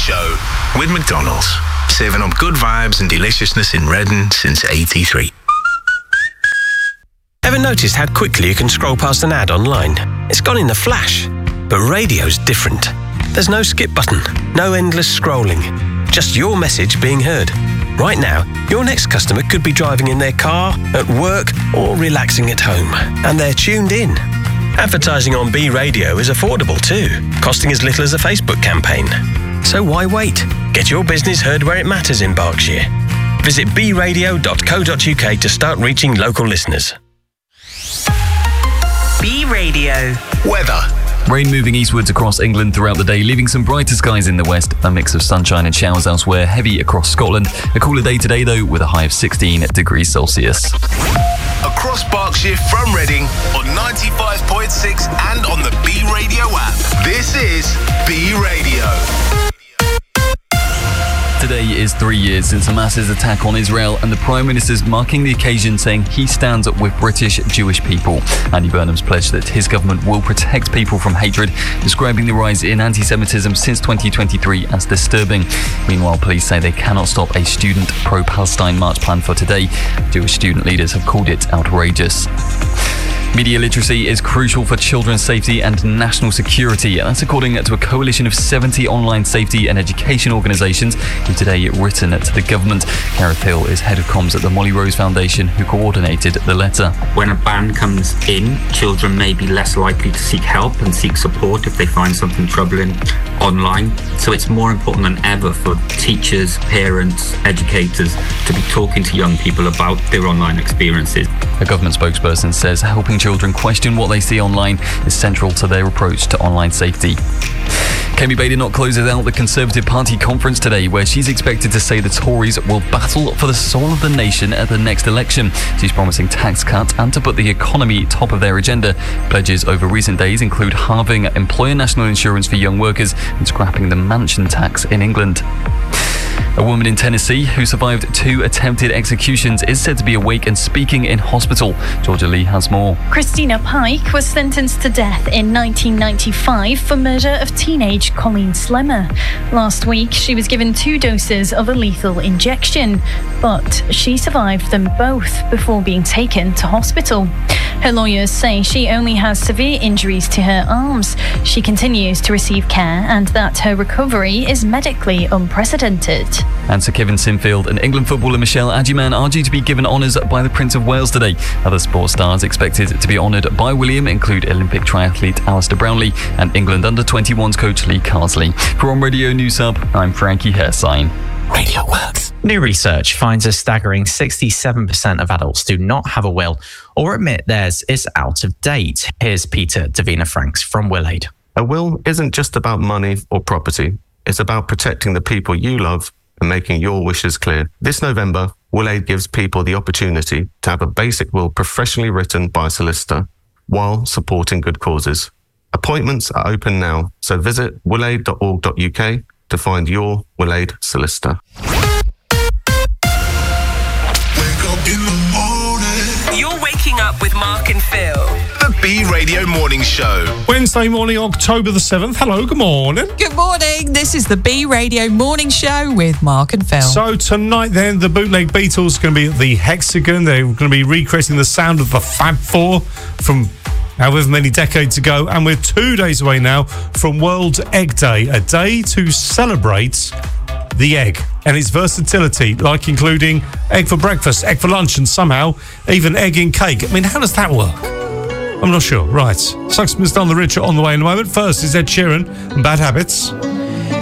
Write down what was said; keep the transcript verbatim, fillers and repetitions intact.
Show with McDonald's. Serving up good vibes and deliciousness in Reading since eighty-three. Ever noticed how quickly you can scroll past an ad online? It's gone in a flash. But radio's different. There's no skip button, no endless scrolling, just your message being heard. Right now, your next customer could be driving in their car, at work, or relaxing at home, and they're tuned in. Advertising on B Radio is affordable too, costing as little as a Facebook campaign. So why wait? Get your business heard where it matters in Berkshire. Visit b radio dot co dot u k to start reaching local listeners. B Radio. Weather. Rain moving eastwards across England throughout the day, leaving some brighter skies in the west, a mix of sunshine and showers elsewhere, heavy across Scotland. A cooler day today though, with a high of sixteen degrees Celsius. Across Berkshire from Reading on ninety-five point six and on the B Radio app. This is B Radio. Today is three years since Hamas's attack on Israel, and the Prime Minister's marking the occasion, saying he stands up with British Jewish people. Andy Burnham's pledged that his government will protect people from hatred, describing the rise in anti-Semitism since twenty twenty-three as disturbing. Meanwhile, police say they cannot stop a student pro-Palestine march planned for today. Jewish student leaders have called it outrageous. Media literacy is crucial for children's safety and national security, and that's according to a coalition of seventy online safety and education organisations who today written to the government. Gareth Hill is head of comms at the Molly Rose Foundation, who coordinated the letter. When a ban comes in, children may be less likely to seek help and seek support if they find something troubling online. So it's more important than ever for teachers, parents, educators to be talking to young people about their online experiences. A government spokesperson says helping children question what they see online is central to their approach to online safety. Kemi Badenoch closes out the Conservative Party conference today, where she's expected to say the Tories will battle for the soul of the nation at the next election. She's promising tax cuts and to put the economy top of their agenda. Pledges over recent days include halving employer national insurance for young workers and scrapping the mansion tax in England. A woman in Tennessee who survived two attempted executions is said to be awake and speaking in hospital. Georgia Lee has more. Christina Pike was sentenced to death in nineteen ninety-five for murder of teenage Colleen Slemmer. Last week, she was given two doses of a lethal injection, but she survived them both before being taken to hospital. Her lawyers say she only has severe injuries to her arms. She continues to receive care and that her recovery is medically unprecedented. And Sir Kevin Sinfield and England footballer Michelle Adjeman are due to be given honours by the Prince of Wales today. Other sports stars expected to be honoured by William include Olympic triathlete Alistair Brownlee and England under twenty-ones coach Lee Carsley. For On Radio News Hub, I'm Frankie Hairsign. Radio works. New research finds a staggering sixty-seven percent of adults do not have a will or admit theirs is out of date. Here's Peter Davina Franks from WillAid. A will isn't just about money or property. It's about protecting the people you love and making your wishes clear. This November, WillAid gives people the opportunity to have a basic will professionally written by a solicitor while supporting good causes. Appointments are open now, so visit willaid dot org dot u k to find your WillAid solicitor. You're waking up with Mark and Phil. The B Radio Morning Show. Wednesday morning, October the seventh. Hello, good morning. Good morning. This is the B Radio Morning Show with Mark and Phil. So tonight then, the Bootleg Beatles are going to be at the Hexagon. They're going to be recreating the sound of the Fab Four from however many decades ago. And we're two days away now from World Egg Day, a day to celebrate the egg and its versatility, like including egg for breakfast, egg for lunch, and somehow even egg in cake. I mean, how does that work? I'm not sure. Right. Sucksman's Done the Richer on the way in a moment. First is Ed Sheeran and Bad Habits.